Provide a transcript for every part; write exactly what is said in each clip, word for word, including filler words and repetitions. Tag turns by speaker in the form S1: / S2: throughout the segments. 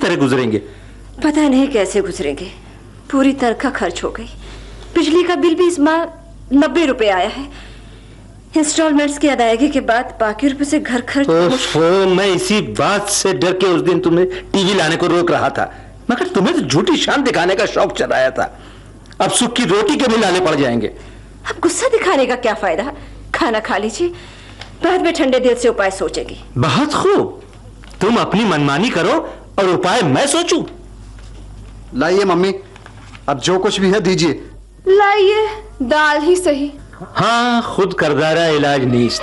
S1: तरह गुजरेंगे?
S2: पता नहीं कैसे गुजरेंगे। पूरी तनख्वाह खर्च हो गई। बिजली का बिल भी इस माह नब्बे रुपए आया है। इंस्टॉलमेंट्स की अदायगी के बाद बाकी रुपए से घर खर्च।
S1: ओहो, मैं इसी बात से डर के उस दिन तुम्हें टीवी लाने को रोक रहा था, मगर तुम्हें तो झूठी शान दिखाने का शौक चलाया था। अब सुख की रोटी के भी लाने पड़ जाएंगे।
S2: अब गुस्सा दिखाने का क्या फायदा? खाना खा लीजिए, बाद में ठंडे दिल से उपाय सोचेगी।
S1: बहुत खूब, तुम अपनी मनमानी करो और उपाय मैं सोचूं।
S3: लाइए मम्मी, अब जो कुछ भी है दीजिए।
S2: लाइए, दाल ही सही।
S1: हाँ, खुद करदारा इलाज नीस्त।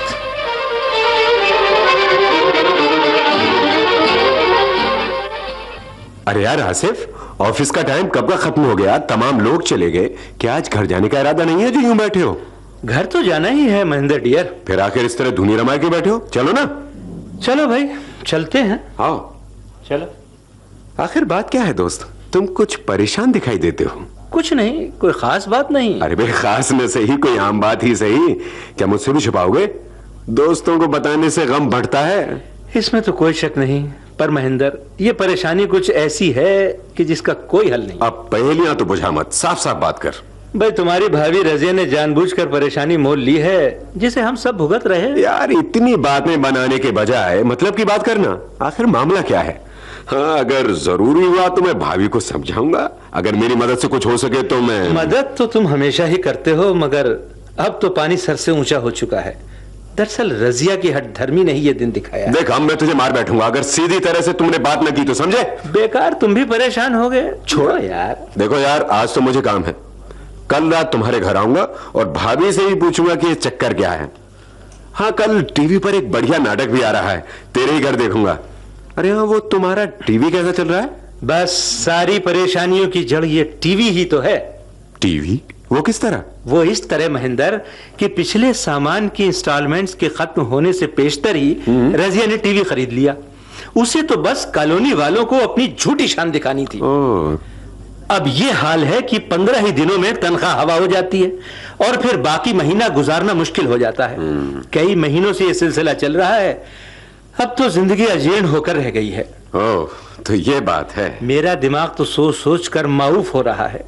S4: अरे यार आसिफ, ऑफिस का टाइम कब का खत्म हो गया? तमाम लोग चले गए। क्या आज घर जाने का इरादा नहीं है जो यूं बैठे हो?
S1: घर तो जाना ही है महेंद्र डियर।
S4: फिर आखिर इस तरह धुनी रमा के बैठे हो? चलो ना।
S1: चलो भाई, चलते हैं।
S4: आओ
S1: चलो।
S4: आखिर बात क्या है दोस्त? तुम कुछ परेशान दिखाई देते हो।
S1: कुछ नहीं, कोई खास बात नहीं।
S4: अरे भाई, खास न सही, कोई आम बात ही सही। क्या मुझसे भी छुपाओगे? दोस्तों को बताने से गम बढ़ता है।
S1: इसमें तो कोई शक नहीं, पर महेंद्र, ये परेशानी कुछ ऐसी है कि जिसका कोई हल नहीं।
S4: अब पहेलियां तो बुझा मत, साफ साफ बात कर।
S1: भाई, तुम्हारी भाभी रजिया ने जानबूझकर परेशानी मोल ली है, जिसे हम सब भुगत रहे हैं।
S4: यार, इतनी बातें बनाने के बजाय मतलब की बात करना। आखिर मामला क्या है? हाँ, अगर जरूरी हुआ तो मैं भाभी को समझाऊंगा। अगर मेरी मदद से कुछ हो सके तो मैं।
S1: मदद तो तुम हमेशा ही करते हो, मगर अब तो पानी सर से ऊंचा हो चुका है। दरअसल रजिया की हठधर्मी ने ही ये दिन दिखाया।
S4: देख, हम मैं तुझे मार बैठूंगा अगर सीधी तरह से तुमने बात न की तो, समझे?
S1: बेकार तुम भी परेशान हो गए। छोड़ो यार।
S4: देखो यार, आज तो मुझे काम है। कल रात तुम्हारे घर आऊंगा और भाभी से ही पूछूंगा कि ये चक्कर क्या है। हाँ, कल टीवी पर एक बढ़िया नाटक भी आ रहा है, तेरे ही घर देखूंगा। अरे हाँ, वो तुम्हारा टीवी कैसा चल रहा है?
S1: बस सारी परेशानियों की जड़ ये टीवी ही तो है।
S4: टीवी? वो किस तरह?
S1: वो इस तरह महेंद्र कि पिछले सामान की इंस्टॉलमेंट्स के खत्म होने से पेशतर ही रजिया ने टीवी खरीद लिया। उसे तो बस कॉलोनी वालों को अपनी झूठी शान दिखानी थी।
S4: ओ।
S1: अब ये हाल है कि पंद्रह ही दिनों में तनख्वाह हवा हो जाती है और फिर बाकी महीना गुजारना मुश्किल हो जाता है। कई महीनों से ये सिलसिला चल रहा है। अब तो जिंदगी अजीर्ण होकर रह गई है।
S4: ओह, तो ये बात है।
S1: मेरा दिमाग तो सोच सोच कर माऊफ हो रहा है।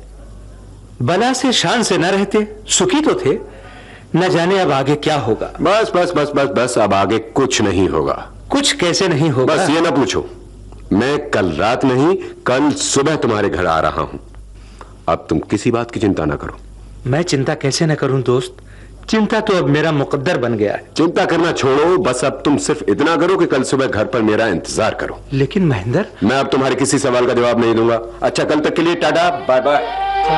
S1: बला से शान से न रहते, सुखी तो थे। न जाने अब आगे क्या होगा।
S4: बस बस बस बस बस अब आगे कुछ नहीं होगा।
S1: कुछ कैसे नहीं होगा?
S4: बस ये ना पूछो। मैं कल रात नहीं, कल सुबह तुम्हारे घर आ रहा हूं। अब तुम किसी बात की चिंता ना करो।
S1: मैं चिंता कैसे न करूं दोस्त? चिंता तो अब मेरा मुकद्दर बन गया है।
S4: चिंता करना छोड़ो, बस अब तुम सिर्फ इतना करो कि कल सुबह घर पर मेरा इंतजार करो।
S1: लेकिन महेंद्र,
S4: मैं अब तुम्हारे किसी सवाल का जवाब नहीं दूंगा। अच्छा, कल तक के लिए टाटा, बाय बाय।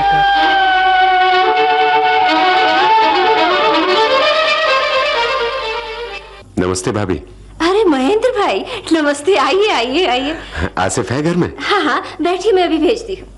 S4: नमस्ते भाभी।
S2: अरे महेंद्र भाई, नमस्ते। आइए आइए आइए।
S4: आसिफ है घर में?
S2: हाँ हाँ, बैठिए, मैं अभी भेजती हूँ।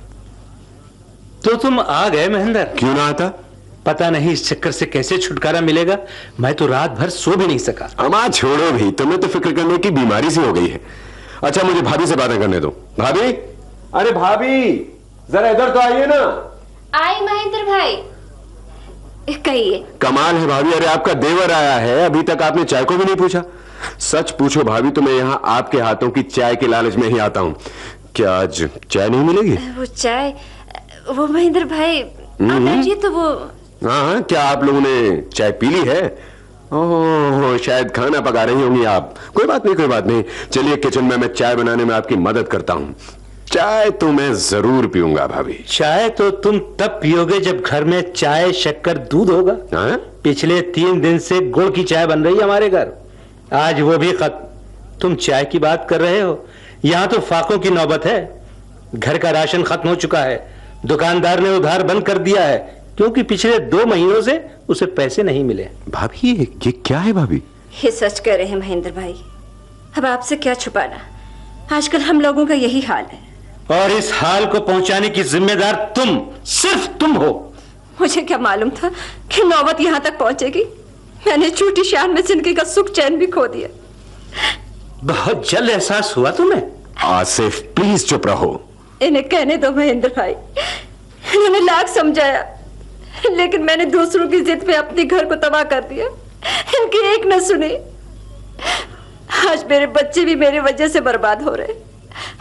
S1: तो तुम आ गए महेंद्र?
S4: क्यों ना आता?
S1: पता नहीं इस चक्कर से कैसे छुटकारा मिलेगा। मैं तो रात भर सो भी नहीं सका।
S4: अमा छोड़ो भी, तुम्हें तो फिक्र करने की बीमारी सी हो गई है। अच्छा, मुझे भाभी से बातें करने दो। भाभी, अरे भाभी, जरा इधर तो आइए ना।
S2: आई महेंद्र भाई, कहिए।
S4: कमाल है भाभी, अरे आपका देवर आया है, अभी तक आपने चाय को भी नहीं पूछा। सच पूछो भाभी, तो मैं यहाँ आपके हाथों की चाय के लालच में ही आता हूँ। क्या आज चाय नहीं मिलेगी?
S2: वो चाय, वो महेंद्र भाई, आप बैठिए तो वो।
S4: हाँ हाँ, क्या आप लोगों ने चाय पी ली है? ओह, शायद खाना पका रही होंगी आप। कोई बात नहीं, कोई बात नहीं। चलिए किचन में, मैं चाय बनाने में आपकी मदद करता हूँ। चाय तो मैं जरूर पीऊंगा भाभी।
S1: चाय तो तुम तब पियोगे जब घर में चाय, शक्कर, दूध होगा।
S4: हाँ?
S1: पिछले तीन दिन से गुड़ की चाय बन रही है हमारे घर, आज वो भी खत्म। तुम चाय की बात कर रहे हो, यहाँ तो फाकों की नौबत है। घर का राशन खत्म हो चुका है। दुकानदार ने उधार बंद कर दिया है क्योंकि पिछले दो महीनों से उसे पैसे नहीं मिले।
S4: भाभी, ये, ये क्या है भाभी?
S2: ये सच कह रहे हैं महेंद्र भाई। अब आपसे क्या छुपाना, आजकल हम लोगों का यही हाल है।
S1: और इस हाल को पहुंचाने की जिम्मेदार तुम, सिर्फ तुम हो।
S2: मुझे क्या मालूम था कि नौबत यहाँ तक पहुंचेगी। मैंने झूठी शान में जिंदगी का सुख चैन भी खो दिया।
S1: बहुत जल्द एहसास हुआ तुम्हें।
S4: आसिफ, प्लीज चुप रहो।
S2: इन्हें कहने दो महेंद्र भाई। इन्होंने लाख समझाया, लेकिन मैंने दूसरों की जिद पे अपने घर को तबाह कर दिया। इनकी एक न सुनी। आज मेरे बच्चे भी मेरी वजह से बर्बाद हो रहे।